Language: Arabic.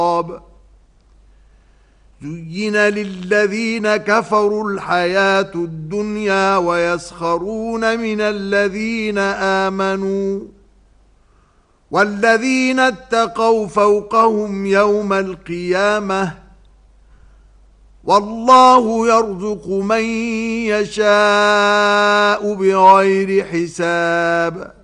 زين للذين كفروا الحياة الدنيا ويسخرون من الذين آمنوا والذين اتقوا فوقهم يوم القيامة والله يرزق من يشاء بغير حساب.